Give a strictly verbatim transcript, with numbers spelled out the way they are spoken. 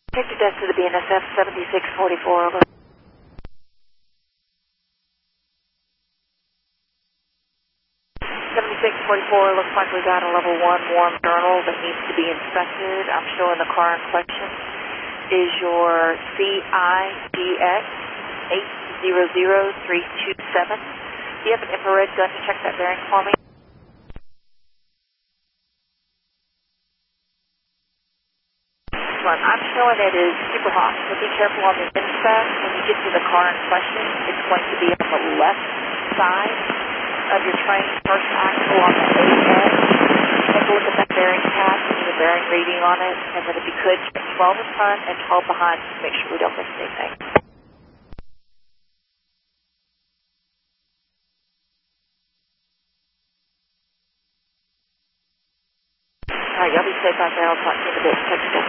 Take your desk to the B N S F seventy-six forty-four, over. seventy-six forty-four, looks like we got a level one warm journal that needs to be inspected. I'm showing the car in question is your C I G X eight zero zero three two seven. Do you have an infrared gun to check that bearing for me? I'm showing it is super hot, so be careful on the inspect. When you get to the car in question, it's going to be on the left side of your train, first axle on the A edge. Take a look at that bearing pad, see the bearing reading on it, and then if you could, check twelve in front and twelve behind to make sure we don't miss anything. All right, y'all be safe out there. I'll talk to you in a bit. Take care.